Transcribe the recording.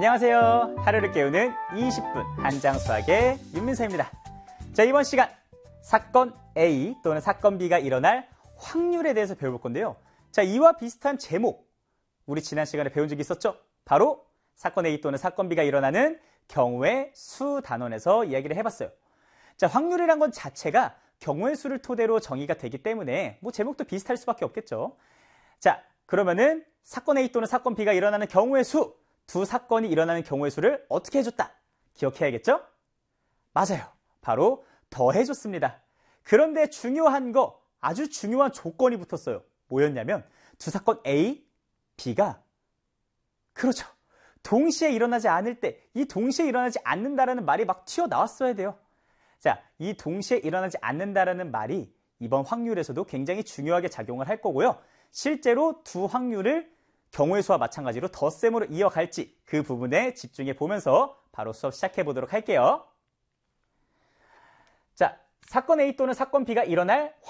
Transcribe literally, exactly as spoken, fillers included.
안녕하세요. 하루를 깨우는 이십 분 한장수학의 윤민서입니다. 자, 이번 시간 사건 A 또는 사건 B가 일어날 확률에 대해서 배워볼 건데요. 자, 이와 비슷한 제목 우리 지난 시간에 배운 적이 있었죠? 바로 사건 A 또는 사건 B가 일어나는 경우의 수 단원에서 이야기를 해봤어요. 자, 확률이란 건 자체가 경우의 수를 토대로 정의가 되기 때문에 뭐 제목도 비슷할 수밖에 없겠죠. 자, 그러면은 사건 A 또는 사건 B가 일어나는 경우의 수, 두 사건이 일어나는 경우의 수를 어떻게 해줬다? 기억해야겠죠? 맞아요. 바로 더해줬습니다. 그런데 중요한 거, 아주 중요한 조건이 붙었어요. 뭐였냐면 두 사건 A, B가 그렇죠. 동시에 일어나지 않을 때, 이 동시에 일어나지 않는다라는 말이 막 튀어나왔어야 돼요. 자, 이 동시에 일어나지 않는다라는 말이 이번 확률에서도 굉장히 중요하게 작용을 할 거고요. 실제로 두 확률을 경우의 수와 마찬가지로 덧셈으로 이어갈지 그 부분에 집중해 보면서 바로 수업 시작해 보도록 할게요. 자, 사건 A 또는 사건 B가 일어날